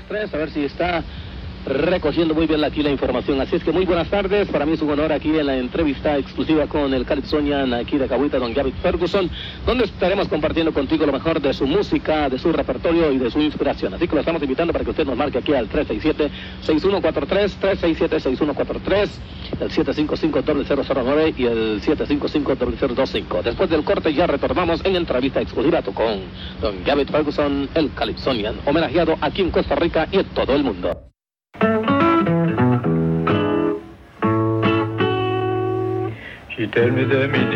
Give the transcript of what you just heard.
3, a ver si está recogiendo muy bien aquí la información. Así es que muy buenas tardes, para mí es un honor aquí en la entrevista exclusiva con el Calypsonian aquí de Cahuita, don Gavit Ferguson, donde estaremos compartiendo contigo lo mejor de su música, de su repertorio y de su inspiración. Así que lo estamos invitando para que usted nos marque aquí al 367-6143, 367-6143, el 755-0009 y el 755-0025. Después del corte ya retornamos en entrevista exclusiva con don Gavit Ferguson, el Calypsonian, homenajeado aquí en Costa Rica y en todo el mundo. She tell me the meaning